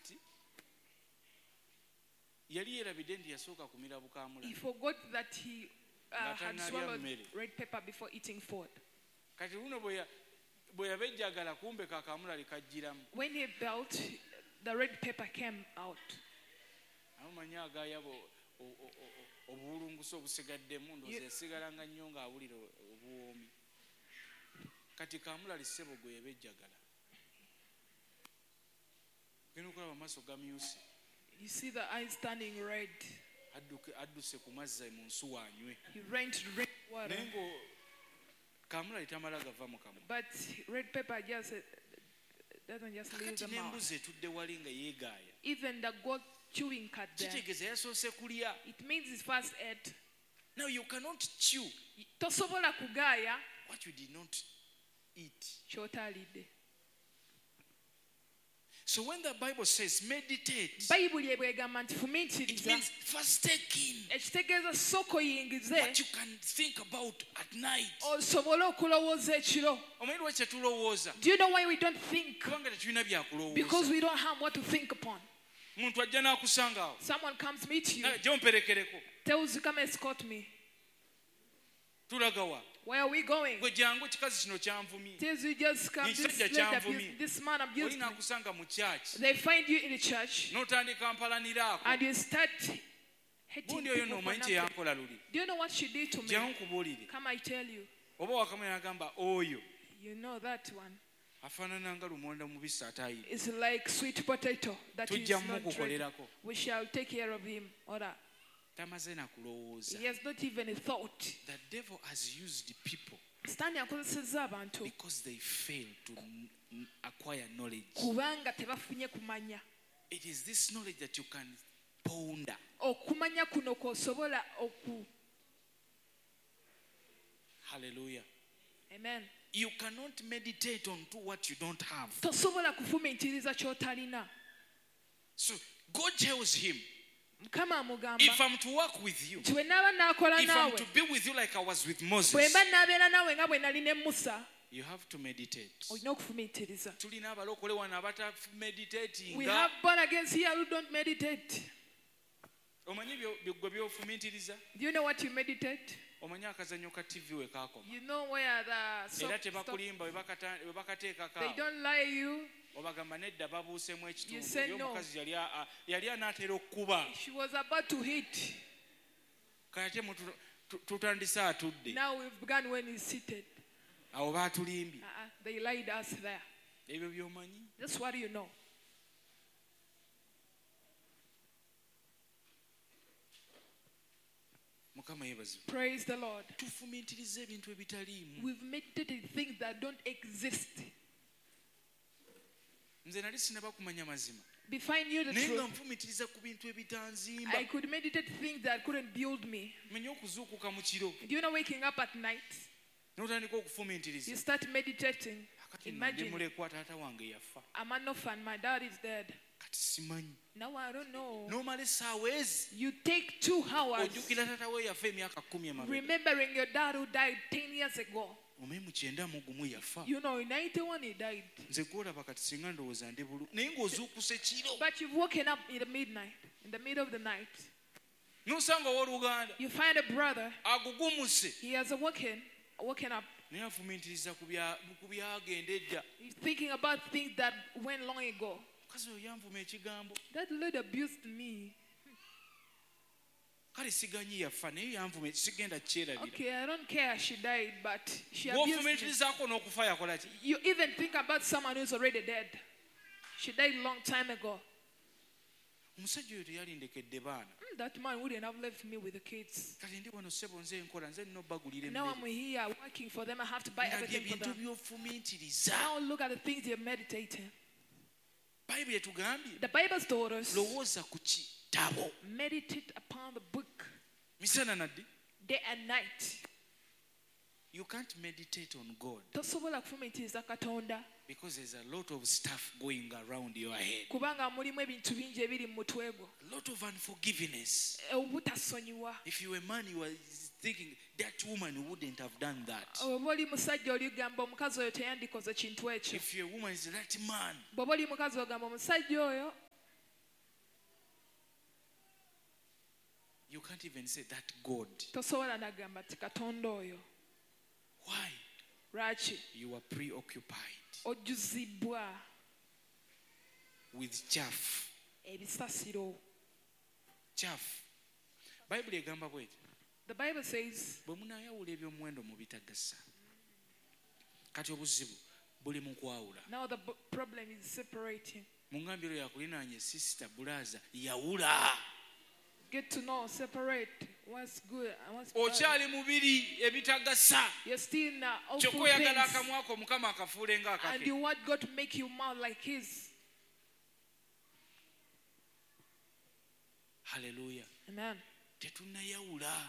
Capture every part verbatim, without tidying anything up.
kakati yali yerabidde nti yasooka kumira bukaamula. He forgot that he uh, had swallowed red pepper before eating food. Kati luno bwe yabejjagala kumbe kakamula likajjiramu. When he belt, the red pepper came out. Amanyi agayabo obuwulungusa obusigaddemu ndowooza yasigalanga nnyo ng'awulira obuwoomi. Kati kamula lissebo gwe yabejjagala. Genda okulaba amaaso gamyuse. You see the eyes turning red. Adduse ku mazzi mu nsuwa anywe. He ran to drink water. Naye ngo kamula litamala gava mu kamwa. But red pepper just doesn't just leave the mouth. N'embuzi etudde wali nga yeegaaya. Even the goat chewing cut there. Kitegeeza yasoose kulya. It means his first ate. Now you cannot chew tosobola kugaaya what you did not eat. Ky'otaalidde. So when the Bible says meditate, Bayibuli ebwegamba nti it fumiitiriza, means first take in ekitegeeza sooka oyingize what you can think about at night. osobole okulowooza ekiro. Omanyi lwaki tetulowooza? Do you know why we don't think? Kubanga tetulina byakulowooza. Because we don't have what to think upon. Muntu ajja n'akusanga awo. Someone comes meet you, Jja omperekereko. tells you come escort me. Tulaga wa? Where are we going? Gwe jangu kikazi kino kyanvumye. Tells you just come. This, Ekisajja lady abused- kyanvumye. this man abused Oli me. n'akusanga mu church. They find you in the church N'otandika mpalaniraako. and you start hating Gundi oyo people for n'omanyi kye nothing. yankola luli. Do you know what she did to me? Jjangu nkubuulire. Come, I tell you. Oba wakamwe n'agamba oyo You know that one. afaanana nga lumonda mubisi ataayi. It's like sweet potato that is Tujja not ready. mukukolerako. We shall take care of him. Or that. Tamaze na kulowooza. He has not even a thought. The devil has used people Stanley akozesezza abantu because they fail to n- n- acquire knowledge. kubanga tebafunye kumanya. It is this knowledge that you can ponder. Okumanya kuno kw'osobola oku. Hallelujah. Amen. You cannot meditate on to what you don't have. Tosobola kufumiitiriza ky'otalina. So God tells him, Mukama amugamba if I'm to work with you, nti bwe nnaaba naakola if I'm naawe, to be with you like I was with bwe Moses, mba naabeera naawe nga bwe nali ne Musa, you have to meditate. olina okufumiitiriza. Tulina abalokole wano abata We meditating. have born against here who don't meditate. Omanyi byo- byo- gwe byofumiitiriza? Do you know what you meditate? Omanyi akazannyo ka T V we kaakoma. You know where the so- Era stop. tebakulimba we bakata- we bakateekako They awo. don't lie you. Obagamba nedda babuusemu You say ekitundu. no. Omukazi yali a- yali anaatera okukuba. She was about to hit. Kate mutu- tu- tutandise atudde. Now we've begun when he's seated. Awo baatulimbye. Uh-uh. They lied us there. Ebyo by'omanyi. That's what you know. Mukama yeebazibwe. Praise the Lord. Tufumiitiriza ebintu ebitaliimu. We've meditated things that don't exist. Nze nali sinaba kumanya mazima. Before I knew the Naye nga truth, nfumiitiriza ku bintu ebitanzimba. I could meditate things that couldn't build me. Menya okuzuukuka mu kiro. Do you know waking up at night? N'otandika You okufumiitiriza. start meditating. Kati nno ndi Imagine, mulekwa taata wange yafa. I'm an orphan, my dad is dead. Kati simanyi. Now I don't know. N'omala essaawa ezi. You take two hours Ojjukira taata we yafa emyaka kkumi emabega. remembering your dad who died ten years ago. Omanyi mu kyenda mu gumu yafa. You know, in ninety-one he died. Nze gwolaba kati singa ndowooza ndi bulu. Naye ng'ozuukuse kiro. But you've woken up in the midnight, in the middle of the night. N'osanga owooluganda. You find a brother, Agugumuse. he has awoken, woken up. Naye afumiitiriza ku bya- ku byagenda edda. He's thinking about things that went long ago. Mukazi oyo yanvuma ekigambo. That lady abused me. Kale siganyi yafa naye yanvuma sigenda kyerabira. Okay, I don't care she died, but she abused me. Bw'ofumiitirizaako n'okufa yakola ki? You even think about someone who's already dead. She died a long time ago. Omusajja oyo teyalindekedde baana. Mm, That man wouldn't have left me with the kids. Kale ndi wano ssebo nze nkola nze nina obbagulira Now I'm emmere. here working for them. I have to buy Nga everything for by'ebintu them. by'ofumiitiriza. Now look at the things you're meditating. Bayibuli etugambye The Bible's told us, lowooza ku kitabo. meditate upon the book Misana naddi. day and night. You can't meditate on God Tosobola kufumiitiriza Katonda because there's a lot of stuff going around your head. kubanga mulimu ebintu bingi ebiri mu mutwe gwo. A lot of unforgiveness. Obutasonyiwa. If you were a man, you were thinking that woman wouldn't have done that. Bw'oba oli musajja oligamba omukazi oyo teyandikoze kintu ekyo. If you're a woman, it's that man. Bw'oba oli mukazi ogamba omusajja oyo You can't even say that God. Tosobola nagamba ti Katonda oyo. Why? Lwaki? You are preoccupied Ojjuzibwa with chaff. ebisasiro. Chaff. Bible egamba bweti. The Bible says, bwe munaayawula ebyomuwendo mu bitagasa. Kati obuzibu buli mu kwawula. now the b- problem is separating. Mungambye oyo yakulinaanye sister brother yawula. Get to know, separate what's good and what's bad. Okyali mubiri ebitagasa. You're still in uh, awful Kyokka oyagala things. akamwa ko Mukama akafuule nga And akake. you want God to make you mouth like his. Hallelujah. Amen. Tetunnayawula.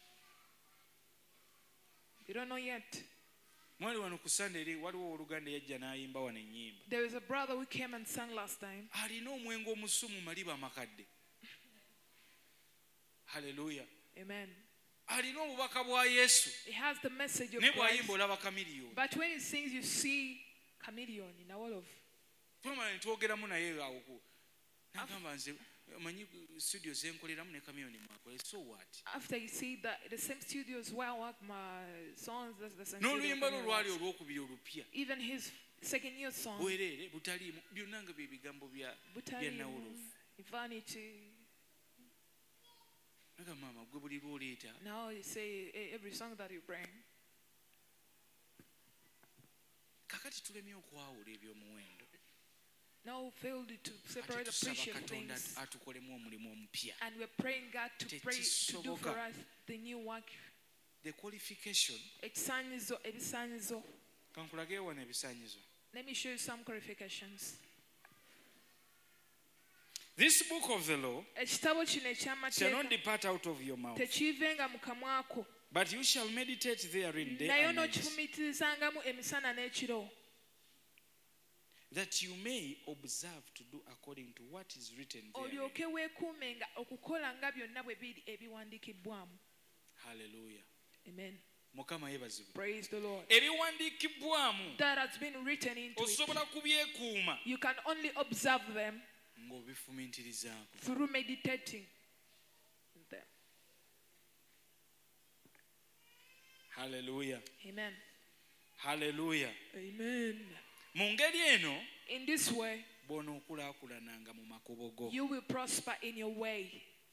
You don't know yet. Mwali wano ku Sunday eri waliwo oluganda yajja n'ayimba wano ennyimba. There is a brother who came and sang last time. Alina omwenge omusu mu maliba amakadde. Hallelujah. Amen. Alina obubaka bwa Yesu. He has the message of Ne Christ. bw'ayimba olaba kamiliyoni. But when he sings, you see chameleon in all of. Twamala ne twogeramu naye awo ku. Nagamba nze manyi studio ze nkoleramu ne kamiliyoni mwakole. So what? After you see that the same studios where I work my songs, that's the same N'oluyimba studio. lwo lwali olwokubiri olupya. Even his second year song. Bwereere butaliimu byonna nga bye bigambo bya bya nawolofu. Vanity. Nagamba maama gwe buli lw'oleeta. Now you say eh, every song that you bring. Kakati tulemye okwawula ebyomuwendo. Now we failed to separate the Tusaba precious Katonda things. atukolemu omulimu omupya. And we're praying God to pray to do for Tekisoboka. us the new work. The qualification. Ekisaanyizo, ebisaanyizo. Kankulage wano ebisaanyizo. Let me show you some qualifications. This book of the law Ekitabo kino shall not eky'amateeka depart out of your mouth, tekiivenga mu kamwa ko, but you shall meditate therein day naye and night, n'okifumitirizangamu emisana n'ekiro, that you may observe to do according to what is written therein. olyoke weekuumenga okukola nga byonna bwe biri ebiwandiikibbwamu. Hallelujah. Amen. Mukama yeebazibwe. Praise the Lord. Ebiwandiikibbwamu That has been written into it. osobola kubyekuuma You can only observe them ng'obifumintirizaako. through meditating them. Hallelujah. Amen. Hallelujah. Amen. Mu ngeri eno In this way, bw'onookulaakulananga mu makubo go you will prosper in your way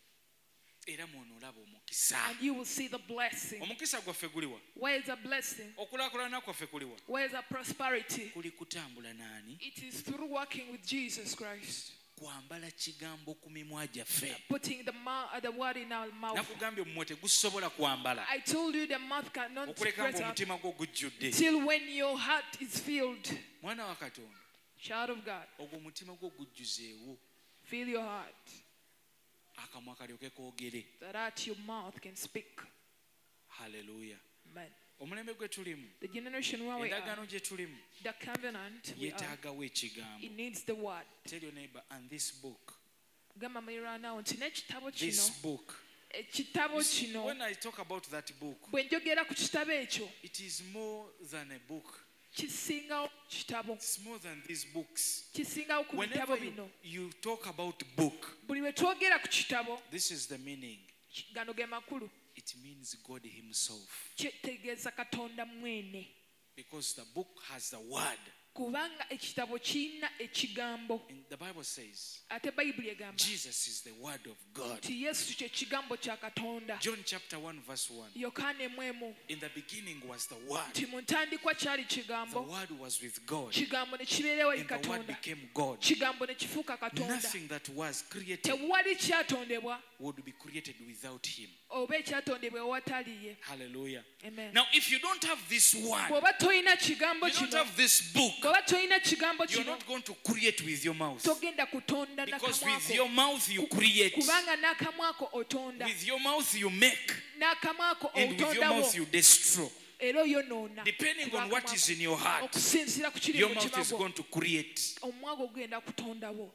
era mw'onoolaba omukisa. and you will see the blessing. Omukisa gwaffe guliwa? Where is the blessing? Okulaakulana kwaffe kuliwa? Where is the prosperity? Kuli kutambula n'ani? It is through working with Jesus Christ. Kwambala kigambo ku mimwa gyaffe. Putting the, mouth, uh, the word in our mouth. Nakugambye omumwe tegusobola kwambala I told you the mouth cannot okuleka dress nga up omutima gwo gujjudde. till when your heart is filled. Mwana wa Katonda, Child of God, ogwo omutima gwo gujjuzeewo, fill your heart akamwa kalyoke koogere. that out your mouth can speak. Haleluya. Amen. Omulembe gwe tulimu, The generation where we are, endagaano gye tulimu, the covenant we are, yeetaagawo ekigambo. it needs the word. Tell your neighbor, and this book, Gamba muliraanwa nti n'ekitabo this kino, book, ekitabo This- kino, when I talk about that book, bwe njogera ku kitabo ekyo, it is more than a book. kisingawo kitabo, It's more than these books. kisingawo ku bitabo Whenever you, bino. you talk about book, Buli lwe twogera ku kitabo, this is the meaning. gano ge makulu, It means God Himself. kitegeeza Katonda mwene. Because the book has the word. Kubanga ekitabo kirina ekigambo. And the Bible says, Ate Bayibuli egamba Jesus is the word of God. nti Yesu kye kigambo kya Katonda. John chapter one verse one. Yokaana emu emu, In the beginning was the word. nti mu ntandikwa kyali The kigambo, word was with God. kigambo ne kibeerawo eri And the word Katonda, became God. kigambo ne kifuuka Katonda. Nothing that was created Tewali kyatondebwa would be created without Him. oba ekyatondebwa ewatali ye. Hallelujah. Amen. Now, if you don't have this word, Bw'oba tolina kigambo you don't kino, have this book, bw'oba tolina kigambo you're kino, not going to create with your mouth. togenda kutonda Because n'akamwa with ko. your mouth you create. Kubanga n'akamwa ko otonda, With your mouth you make. n'akamwa ko And with your otondawo, mouth you destroy. era oyonoona. Depending on what is in your heart, Okusinziira ku kiri your mu mouth mutima is gwo, going to create. omumwa gwo gugenda kutondawo.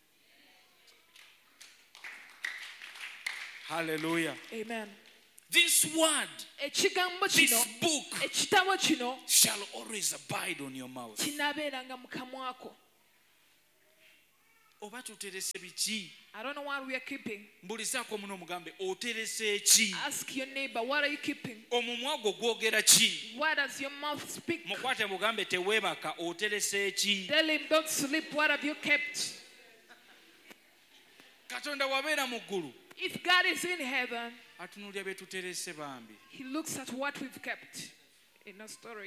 Hallelujah. Amen. This word, Ekigambo kino, this book ekitabo kino shall always abide on your mouth. kinaabeeranga mu kamwa ko. oba tuterese biki? I don't know what we are keeping. Mbulizaako muno mugambe oterese ki? Ask your neighbor, what are you keeping? Omumwa gwo gwogera ki? What does your mouth speak? Mukwate mugambe teweebaka oterese ki? Tell him, don't sleep, what have you kept? Katonda wabeera mu ggulu. If God is in heaven, atunuulira bye tuterese bambi. he looks at what we've kept in our storage.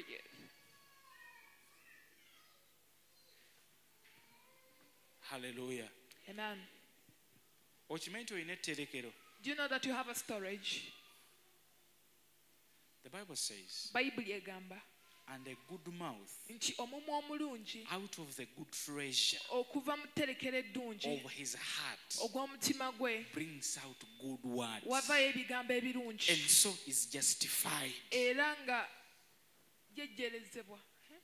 Hallelujah. Amen. Okimanyi nti olina etterekero? Do you know that you have a storage? The Bible says, Bible egamba and a good mouth nti omumwa omulungi out of the good treasure okuva mu tterekero eddungi of his heart ogw'omutima gwe brings out good words, wavayo ebigambo ebirungi and so is justified. era nga jejjerezebwa.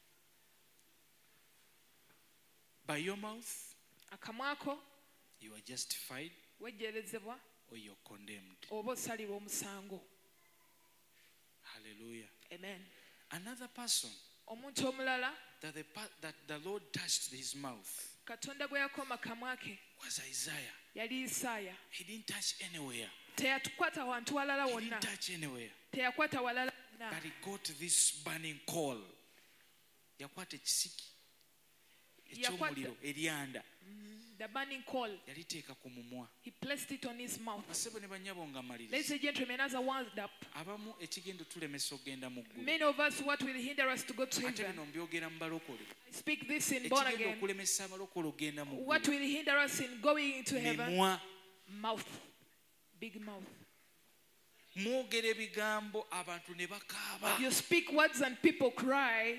By your mouth akamwa ko you are justified wejjerezebwa or you're condemned. oba osalibwa omusango. Hallelujah. Amen. Another person omuntu omulala that the, pa- that the Lord touched his mouth katonda gwe yakoma kamwa ke was Isaiah. yali Isaaya. He didn't touch anywhere. Teyatukwata wantu walala He wonna, didn't touch anywhere. teyakwata walala wonna, But he got this burning coal. Yakwata ekisiki eky'omuliro eryanda the burning coal, yaliteeka ku mumwa. he placed it on his mouth. Basebo ne bannyabo nga Ladies maliriza. and gentlemen, as I wound up, Abamu ekigenda tulemesa okgenda mu ggulu. many of us, what will hinder us to go to Ate heaven? bino mbyogera mu balokole. I speak this in born Ekigenda again. okulemesa abalokole okgenda mu What ggulu. will hinder us in going into heaven? Mimwa. Mouth. Big mouth. Mwogera ebigambo abantu ne bakaaba. You speak words and people cry.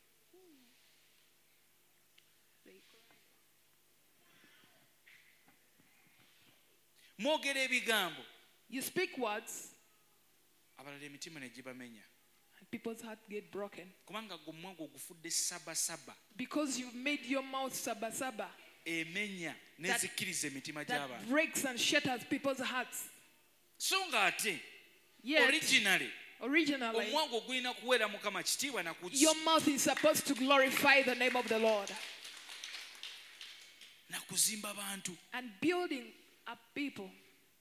Mwogera ebigambo You speak words abalala emitima ne gibamenya. and people's heart get broken. Kubanga gwe omumwa gwo gufudde sabasaba. Because you've made your mouth saba saba. Emenya nezikkiriza emitima That gy'abantu. breaks and shatters people's hearts. So ng'ate Yet, originally originally, omumwa gwo gulina kuweera Mukama kitiibwa na kuzza. your mouth is supposed to glorify the name of the Lord Na kuzimba bantu. and building up people.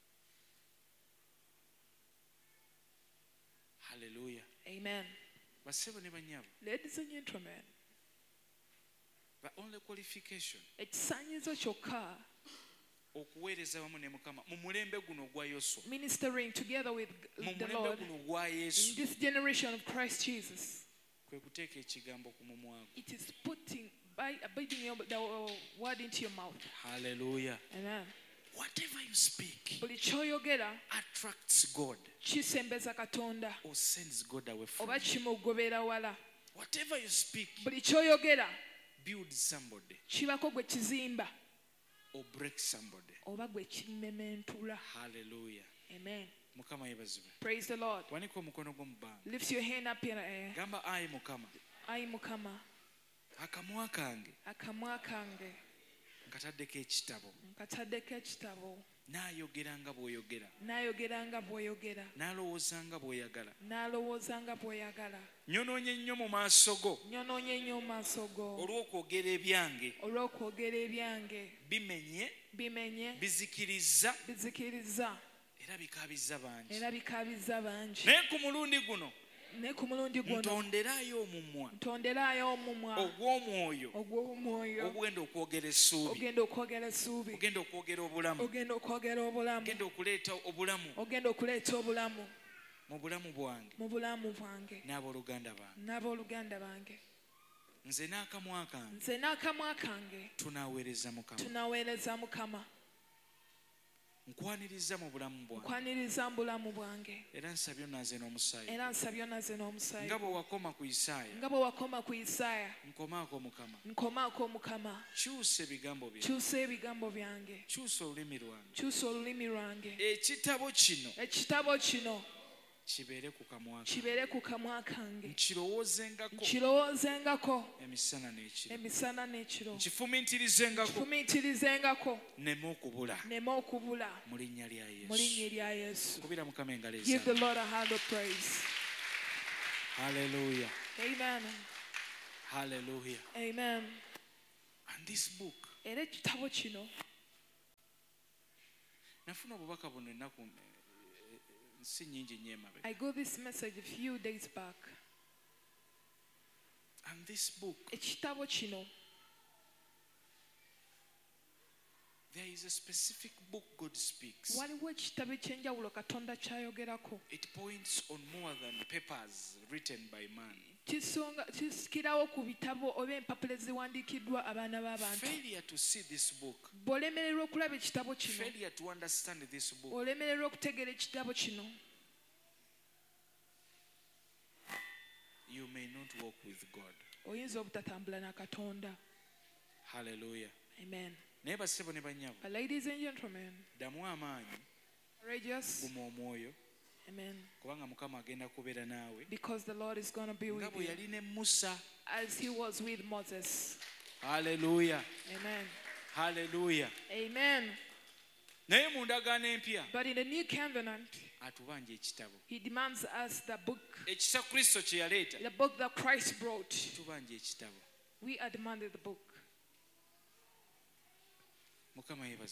Hallelujah. Amen. Basebo ne bannyabo. Ladies and gentlemen, The only qualification ekisaanyizo kyokka okuweereza wamu ne Mukama mu mulembe guno ogwa Yoswa. ministering together with Mu the mulembe Lord guno ogwa in Yesu. this generation of Christ Jesus, Kwe kuteeka ekigambo ku mumwa gwo. it is putting by abiding your, the uh, word into your mouth. Hallelujah. Amen. Whatever you speak Buli kyoyogera attracts God kisembeza Katonda or sends God away from oba you. kimugobera wala. Whatever you speak Buli kyoyogera builds somebody kibako gwe kizimba or breaks somebody. oba gwe kimementula. Hallelujah. Amen. Mukama yebazibwe. Praise the Lord. Wanika omukono gwo mu bbanga. Lift your hand up in the air. Gamba ayi Mukama. Ayi Mukama, Akamwa kange akamwa kange nkataddeko ekitabo. nkataddeko ekitabo, Naayogera nga bw'oyogera. naayogera nga bw'oyogera, Naalowooza nga bw'oyagala. n'alowooza nga bw'oyagala. Nyonoonye nnyo mu maaso go Nyonoonye nnyo mu maaso go olw'okwogera ebyange. olw'okwogera ebyange, Bimenye, bimenye, bizikiriza bizikiriza era bikaabizza bangi. era bikaabiza bangi. Naye ku mulundi guno Ne ku mulundi guno ntonderayo omumwa ntonderayo omumwa ogw'omwoyo ogw'omwoyo ogugenda okwogera essuubi, ogenda okwogera essuubi, ogenda okwogera obulamu, ogenda okwogera obulamu, ogenda okuleeta obulamu ogenda okuleeta obulamu mu bulamu bwange mu bulamu bwange n'abooluganda bange. n'abooluganda bange. Nze n'akamwa kange Nze n'akamwa kange tunaaweereza Mukama. tunaweereza Mukama. Nkwaniriza mu bulamu bwange Nkwaniriza mu bulamu bwange era nsabye onaaze n'omusaayi. era nsabye onaze n'omusaayi. Nga bwe wakoma ku Isaaya, Nga bwe wakoma ku Isaaya, nkomaako Mukama. nkomaako Mukama. Kyusa ebigambo byange, Kyusa ebigambo byange, kyusa olulimi lwange. kyusa olulimi lwange. Ekitabo kino Ekitabo kino kibeere ku kamwa kange. kibeere ku kamwa kange, Nkirowoozengako nkirowoozengako emisana n'ekiro. emisana n'ekiro, Kifumiitirizengako kifumiitirizengako nneme okubula nneme okubula mu linnya lya mu Yesu. linnya erya Yesu. Kubira Mukama engalo Give the ezaabwe. Lord a hand of praise. Hallelujah. Amen. Hallelujah. Amen. And this book era ekitabo kino nafuna obubaka buno ennaku si nnyingi nnyo emabe. I got this message a few days back. And this book, ekitabo kino, there is a specific book God speaks. waliwo ekitabo ekyenjawulo Katonda kyayogerako. It points on more than papers written by man. Kisonga kisikirawo ku bitabo oba empapula eziwandiikiddwa abaana b'abantu. Failure to see this book, bw'olemererwa okulaba ekitabo kino, failure to understand this book, olemererwa okutegeera ekitabo kino, you may not walk with God. oyinza obutatambula na Katonda. Hallelujah. Amen. Naye basebo ne bannyabo, But ladies and gentlemen, ddamu amaanyi, courageous. guma omwoyo, Amen. kubanga Mukama agenda kubeera naawe Because the Lord is going to be nga with bwe you yali ne Musa. as he was with Moses. Hallelujah. Amen. Hallelujah. Amen. Naye mu ndagaano empya But in the new covenant, atubanja ekitabo, he demands us the book, ekisa Kristo kye yaleeta, the book that Christ brought. tubanja ekitabo. We are demanded the book. Mukama yebaze.